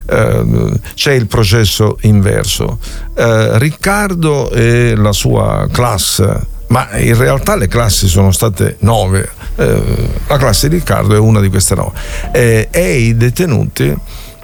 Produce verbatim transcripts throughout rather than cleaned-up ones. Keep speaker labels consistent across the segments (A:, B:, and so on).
A: eh, c'è il processo inverso. Eh, Riccardo e la sua classe, ma in realtà le classi sono state nove, eh, la classe di Riccardo è una di queste nove, eh, e i detenuti,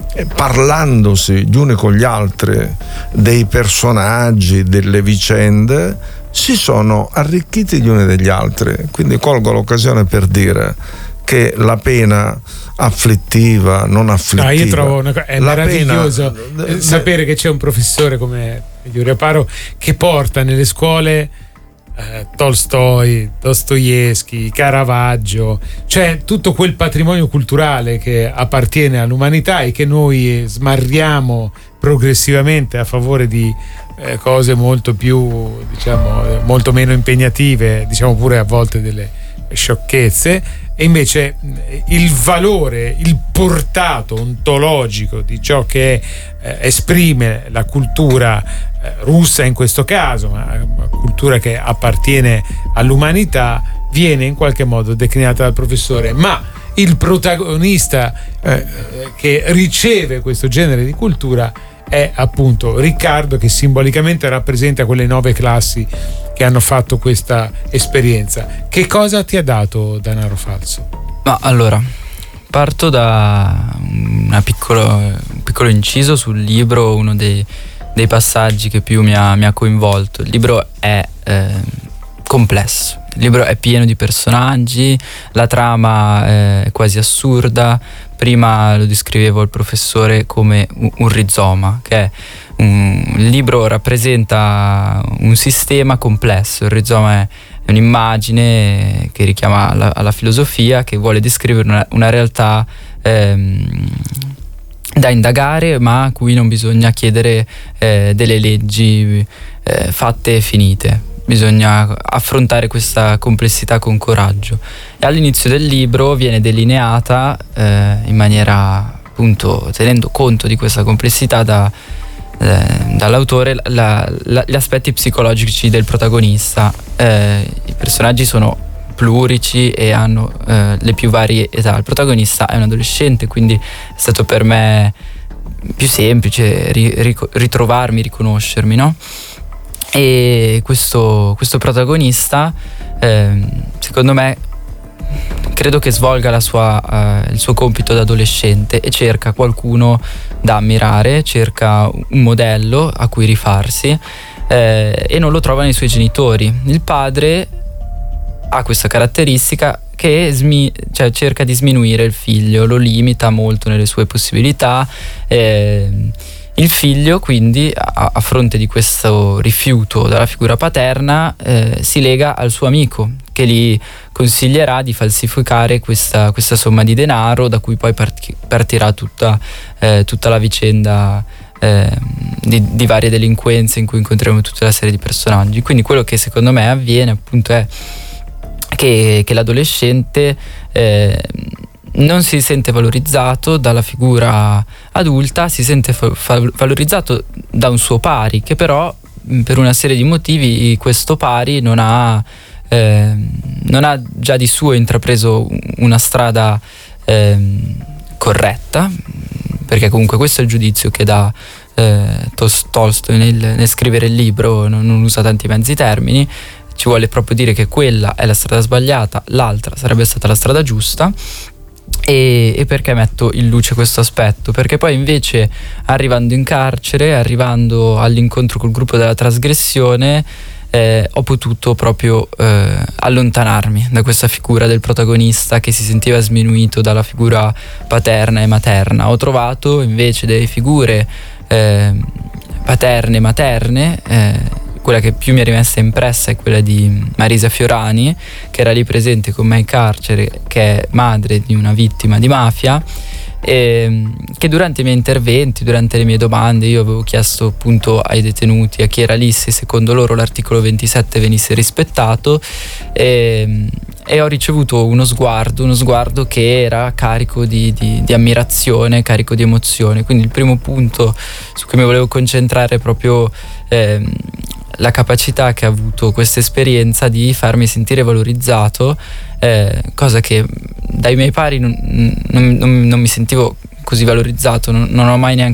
A: parlandosi gli uni con gli altri dei personaggi, delle vicende, si sono arricchiti gli uni degli altri. Quindi colgo l'occasione per dire che la pena afflittiva, non afflittiva,
B: no, io trovo una, è
A: la
B: meraviglioso
A: pena,
B: sapere che c'è un professore come Giulio Reparo che porta nelle scuole eh, Tolstoi, Dostoevsky, Caravaggio, cioè tutto quel patrimonio culturale che appartiene all'umanità e che noi smarriamo progressivamente a favore di eh, cose molto più, diciamo, molto meno impegnative, diciamo pure a volte delle sciocchezze. E invece il valore, il portato ontologico di ciò che eh, esprime la cultura eh, russa in questo caso, ma una cultura che appartiene all'umanità, viene in qualche modo declinata dal professore. Ma il protagonista eh, che riceve questo genere di cultura è appunto Riccardo, che simbolicamente rappresenta quelle nove classi che hanno fatto questa esperienza. Che cosa ti ha dato Danaro Falso?
C: Ma allora, parto da una piccolo, un piccolo inciso sul libro, uno dei, dei passaggi che più mi ha, mi ha coinvolto. Il libro è eh, complesso, il libro è pieno di personaggi, la trama è quasi assurda. Prima lo descrivevo al professore come un, un rizoma, che è un, il libro rappresenta un sistema complesso. Il rizoma è un'immagine che richiama alla, alla filosofia, che vuole descrivere una, una realtà ehm, da indagare, ma a cui non bisogna chiedere eh, delle leggi eh, fatte e finite. Bisogna affrontare questa complessità con coraggio. E all'inizio del libro viene delineata eh, in maniera, appunto, tenendo conto di questa complessità da, eh, dall'autore, la, la, gli aspetti psicologici del protagonista. Eh, I personaggi sono plurici e hanno eh, le più varie età. Il protagonista è un adolescente, quindi è stato per me più semplice ri, ric- ritrovarmi, riconoscermi, no? E questo, questo protagonista eh, secondo me credo che svolga la sua, eh, il suo compito da adolescente e cerca qualcuno da ammirare, cerca un modello a cui rifarsi eh, e non lo trova nei suoi genitori. Il padre ha questa caratteristica che smi- cioè cerca di sminuire il figlio, lo limita molto nelle sue possibilità. eh, Il figlio quindi a, a fronte di questo rifiuto dalla figura paterna eh, si lega al suo amico, che gli consiglierà di falsificare questa, questa somma di denaro, da cui poi parti, partirà tutta, eh, tutta la vicenda eh, di, di varie delinquenze in cui incontreremo tutta la serie di personaggi. Quindi quello che secondo me avviene appunto è che, che l'adolescente eh, non si sente valorizzato dalla figura adulta, si sente fa- fa- valorizzato da un suo pari, che però per una serie di motivi questo pari non ha, eh, non ha già di suo intrapreso una strada eh, corretta, perché comunque questo è il giudizio che dà eh, Tolstoi nel, nel scrivere il libro, non, non usa tanti mezzi termini, ci vuole proprio dire che quella è la strada sbagliata, l'altra sarebbe stata la strada giusta. E, e perché metto in luce questo aspetto? Perché poi invece, arrivando in carcere, arrivando all'incontro col gruppo della trasgressione, eh, ho potuto proprio eh, allontanarmi da questa figura del protagonista che si sentiva sminuito dalla figura paterna e materna. Ho trovato invece delle figure eh, paterne e materne. eh, Quella che più mi è rimasta impressa è quella di Marisa Fiorani, che era lì presente con me in carcere, che è madre di una vittima di mafia, e che durante i miei interventi, durante le mie domande, io avevo chiesto appunto ai detenuti, a chi era lì, se secondo loro l'articolo ventisette venisse rispettato, e, e ho ricevuto uno sguardo, uno sguardo che era carico di, di, di ammirazione, carico di emozione. Quindi il primo punto su cui mi volevo concentrare è proprio eh, la capacità che ha avuto questa esperienza di farmi sentire valorizzato, eh, cosa che dai miei pari non, non, non, non mi sentivo così valorizzato, non, non ho mai neanche